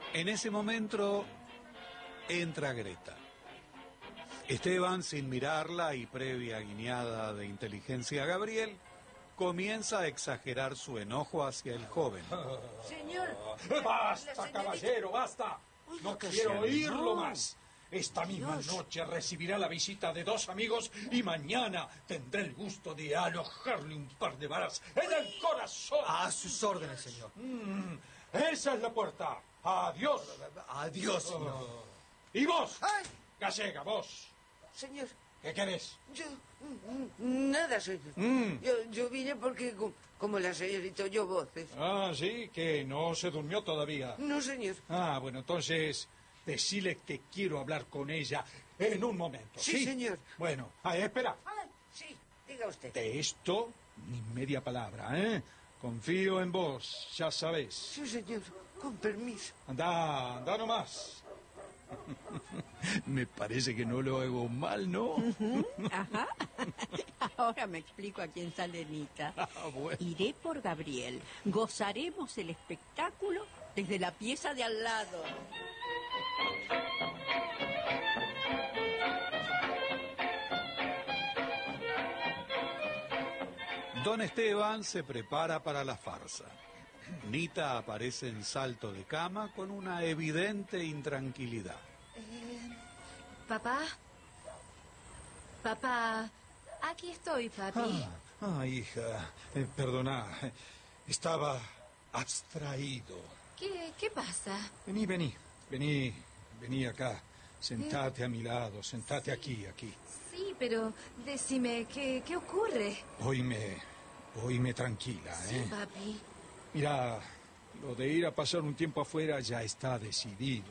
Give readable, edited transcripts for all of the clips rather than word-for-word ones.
En ese momento entra Greta. Esteban, sin mirarla y previa guiñada de inteligencia a Gabriel, comienza a exagerar su enojo hacia el joven. Señor. ¡Basta, caballero, basta! No quiero oírlo más. Esta misma noche recibirá la visita de 2 amigos y mañana tendré el gusto de alojarle un par de balas en el corazón. A sus órdenes, señor. Esa es la puerta. Adiós. Adiós, señor. ¿Y vos? ¡Ay! Gallega, vos. Señor, ¿Qué querés? yo... Nada, señor. Yo vine porque, como la señorita oyó voces. Ah, ¿sí? ¿Que no se durmió todavía? No, señor. Ah, bueno, entonces decile que quiero hablar con ella en un momento. Sí, señor. Bueno, espera. Sí, diga usted. De esto, ni media palabra, ¿eh? Confío en vos, ya sabés. Sí, señor. Con permiso. Anda nomás. Me parece que no lo hago mal, ¿no? Ajá. Ahora me explico a quién sale Nita. Bueno. Iré por Gabriel. Gozaremos el espectáculo desde la pieza de al lado. Don Esteban se prepara para la farsa. Nita aparece en salto de cama con una evidente intranquilidad. Papá. Papá. Aquí estoy, papi. Hija, perdona. Estaba abstraído. ¿Qué pasa? Vení acá. Sentate a mi lado, sentate aquí. Sí, pero decime, ¿qué ocurre? Oíme tranquila, ¿eh? Sí, papi. Mira, lo de ir a pasar un tiempo afuera ya está decidido.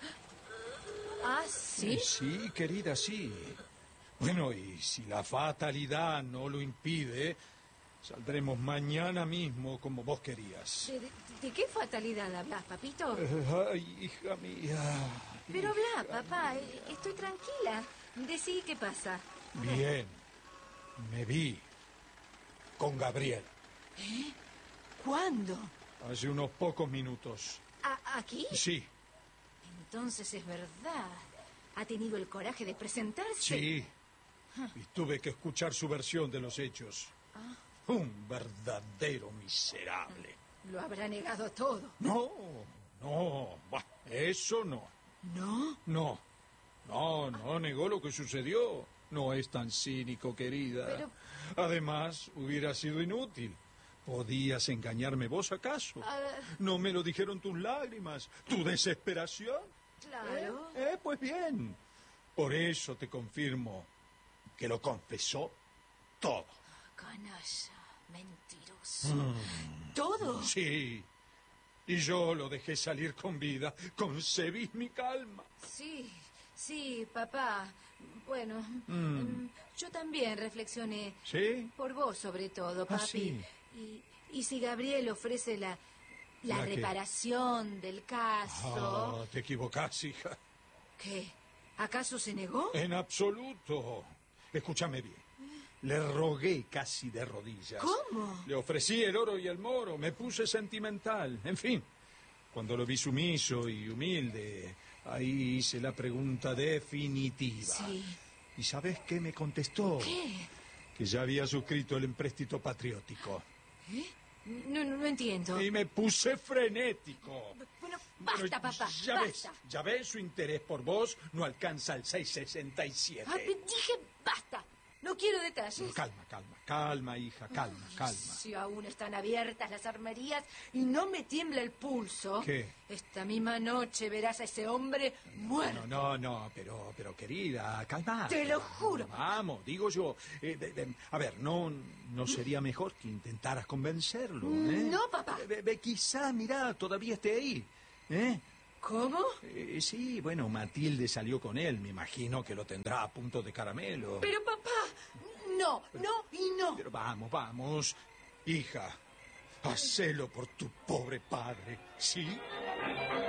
¿Ah, sí? Sí, querida, sí. Bueno, y si la fatalidad no lo impide, saldremos mañana mismo como vos querías. ¿De qué fatalidad hablas, papito? Ay, hija mía. Pero habla, papá. Estoy tranquila. Decí qué pasa. Bien. Me vi con Gabriel. ¿Eh? ¿Cuándo? Hace unos pocos minutos. ¿Aquí? Sí. Entonces es verdad. ¿Ha tenido el coraje de presentarse? Sí. Y tuve que escuchar su versión de los hechos. Un verdadero miserable. Lo habrá negado todo. No. Eso no. ¿No? No negó lo que sucedió. No es tan cínico, querida. Pero... Además, hubiera sido inútil. ¿Podías engañarme vos acaso? ¿No me lo dijeron tus lágrimas, tu desesperación? Claro. Pues bien. Por eso te confirmo que lo confesó todo. Canalla, mentiroso. ¿Todo? Sí. Y yo lo dejé salir con vida. Concebís mi calma. Sí, papá. Bueno, yo también reflexioné. ¿Sí? Por vos, sobre todo, papi. Sí. Y si Gabriel ofrece la reparación del caso... Te equivocás, hija. ¿Qué? ¿Acaso se negó? En absoluto. Escúchame bien. Le rogué casi de rodillas. ¿Cómo? Le ofrecí el oro y el moro. Me puse sentimental. En fin, cuando lo vi sumiso y humilde, ahí hice la pregunta definitiva. Sí. ¿Y sabes qué me contestó? ¿Qué? Que ya había suscrito el empréstito patriótico. ¿Eh? No entiendo. Y me puse frenético. Bueno, basta, papá, basta. Ya ves, su interés por vos no alcanza el 667. Papi, dije basta. No quiero detalles. Calma, hija, calma. Si aún están abiertas las armerías y no me tiembla el pulso... ¿Qué? Esta misma noche verás a ese hombre muerto. No, pero querida, calma. Te lo juro. Vamos, digo yo. A ver, ¿no sería mejor que intentaras convencerlo? No, papá. Quizá, mirá, todavía esté ahí. ¿Eh? ¿Cómo? Sí, bueno, Matilde salió con él. Me imagino que lo tendrá a punto de caramelo. Pero, papá, no. Pero vamos. Hija, hacelo por tu pobre padre, ¿sí?